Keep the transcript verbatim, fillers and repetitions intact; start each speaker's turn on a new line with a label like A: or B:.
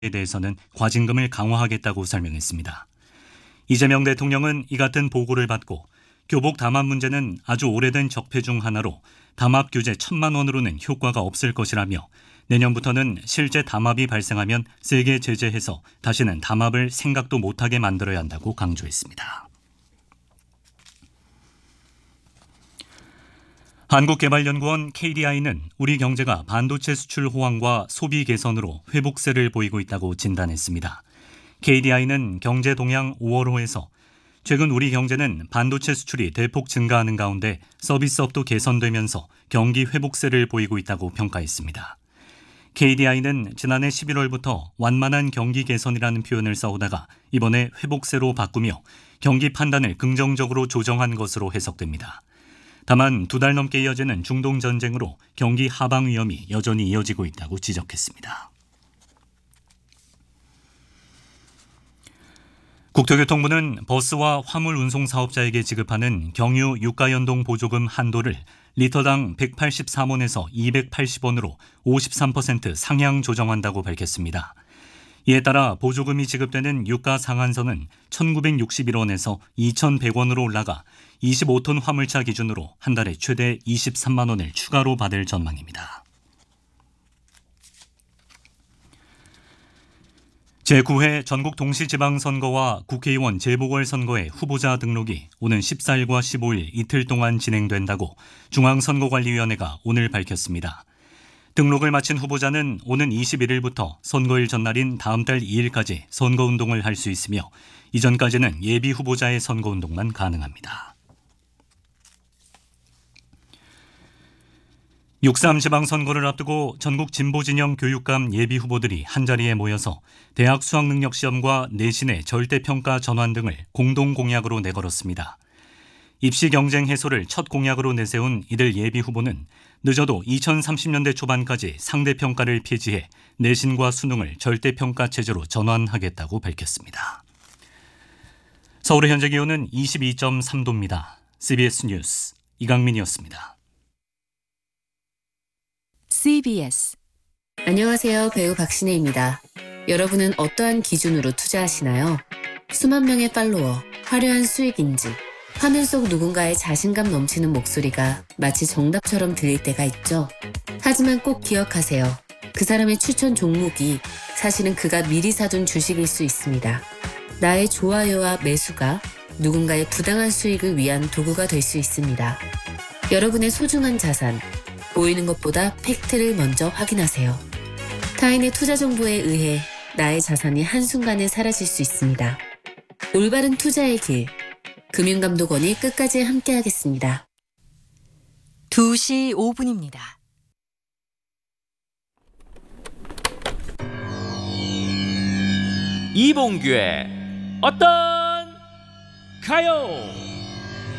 A: 대해서는 과징금을 강화하겠다고 설명했습니다. 이재명 대통령은 이 같은 보고를 받고 교복 담합 문제는 아주 오래된 적폐 중 하나로 담합 규제 천만 원으로는 효과가 없을 것이라며 내년부터는 실제 담합이 발생하면 세게 제재해서 다시는 담합을 생각도 못하게 만들어야 한다고 강조했습니다. 한국개발연구원 케이디아이는 우리 경제가 반도체 수출 호황과 소비 개선으로 회복세를 보이고 있다고 진단했습니다. 케이디아이는 경제 동향 오월호에서 최근 우리 경제는 반도체 수출이 대폭 증가하는 가운데 서비스업도 개선되면서 경기 회복세를 보이고 있다고 평가했습니다. 케이디아이는 지난해 십일월부터 완만한 경기 개선이라는 표현을 써오다가 이번에 회복세로 바꾸며 경기 판단을 긍정적으로 조정한 것으로 해석됩니다. 다만 두 달 넘게 이어지는 중동 전쟁으로 경기 하방 위험이 여전히 이어지고 있다고 지적했습니다. 국토교통부는 버스와 화물 운송 사업자에게 지급하는 경유 유가연동 보조금 한도를 리터당 백팔십삼 원에서 이백팔십 원으로 오십삼 퍼센트 상향 조정한다고 밝혔습니다. 이에 따라 보조금이 지급되는 유가 상한선은 천구백육십일 원에서 이천백 원으로 올라가 이십오 톤 화물차 기준으로 한 달에 최대 이십삼만 원을 추가로 받을 전망입니다. 제구 회 전국 동시지방선거와 국회의원 재보궐선거의 후보자 등록이 오는 십사 일과 십오 일 이틀 동안 진행된다고 중앙선거관리위원회가 오늘 밝혔습니다. 등록을 마친 후보자는 오는 이십일 일부터 선거일 전날인 다음 달 이 일까지 선거운동을 할 수 있으며 이전까지는 예비 후보자의 선거운동만 가능합니다. 육삼 지방선거를 앞두고 전국 진보진영 교육감 예비후보들이 한자리에 모여서 대학 수학능력시험과 내신의 절대평가 전환 등을 공동공약으로 내걸었습니다. 입시 경쟁 해소를 첫 공약으로 내세운 이들 예비후보는 늦어도 이천삼십 년대 초반까지 상대평가를 폐지해 내신과 수능을 절대평가 체제로 전환하겠다고 밝혔습니다. 서울의 현재 기온은 이십이 점 삼 도입니다. 씨비에스 뉴스 이강민이었습니다.
B: 씨비에스
C: 안녕하세요. 배우 박신혜입니다. 여러분은 어떠한 기준으로 투자하시나요? 수만 명의 팔로워, 화려한 수익인지, 화면 속 누군가의 자신감 넘치는 목소리가 마치 정답처럼 들릴 때가 있죠. 하지만 꼭 기억하세요. 그 사람의 추천 종목이 사실은 그가 미리 사둔 주식일 수 있습니다. 나의 좋아요와 매수가 누군가의 부당한 수익을 위한 도구가 될 수 있습니다. 여러분의 소중한 자산, 보이는 것보다 팩트를 먼저 확인하세요. 타인의 투자 정보에 의해 나의 자산이 한순간에 사라질 수 있습니다. 올바른 투자의 길, 금융감독원이 끝까지 함께하겠습니다.
B: 두 시 오 분입니다.
D: 이봉규의 어떤 가요?